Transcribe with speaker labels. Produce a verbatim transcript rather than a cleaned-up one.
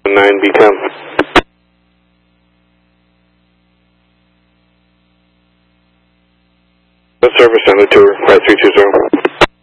Speaker 1: nine B ten. Service on the tour, five three two zero.